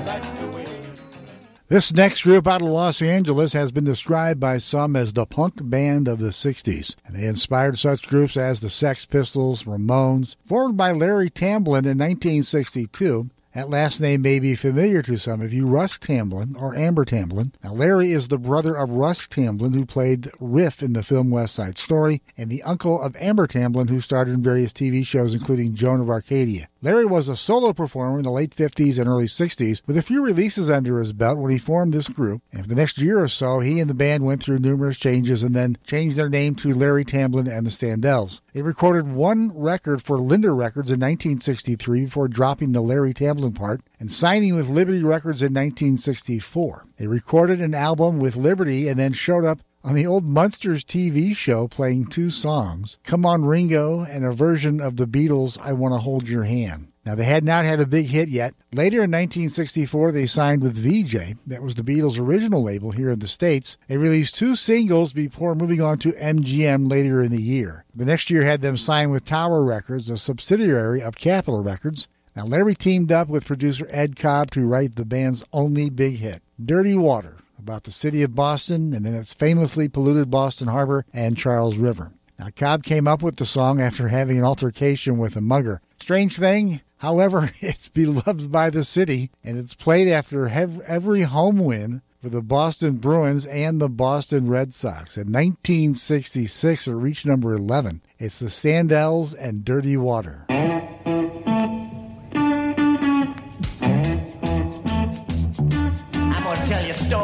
This next group out of Los Angeles has been described by some as the punk band of the 60s, and they inspired such groups as the Sex Pistols, Ramones. Formed by Larry Tamblyn in 1962, that last name may be familiar to some of you, Russ Tamblyn or Amber Tamblyn. Now, Larry is the brother of Russ Tamblyn, who played Riff in the film West Side Story, and the uncle of Amber Tamblyn, who starred in various TV shows, including Joan of Arcadia. Larry was a solo performer in the late 50s and early 60s, with a few releases under his belt when he formed this group. And for the next year or so, he and the band went through numerous changes and then changed their name to Larry Tamblyn and the Standells. They recorded one record for Linda Records in 1963 before dropping the Larry Tamblyn part and signing with Liberty Records in 1964. They recorded an album with Liberty and then showed up on the old Munsters TV show playing two songs, Come On Ringo and a version of the Beatles' I Want to Hold Your Hand. Now, they had not had a big hit yet. Later in 1964, they signed with VJ. That was the Beatles' original label here in the States. They released two singles before moving on to MGM later in the year. The next year had them sign with Tower Records, a subsidiary of Capitol Records. Now, Larry teamed up with producer Ed Cobb to write the band's only big hit, Dirty Water, about the city of Boston and then its famously polluted Boston Harbor and Charles River. Now, Cobb came up with the song after having an altercation with a mugger. Strange thing, however, it's beloved by the city, and it's played after every home win for the Boston Bruins and the Boston Red Sox. In 1966, it reached number 11. It's the Standells and Dirty Water.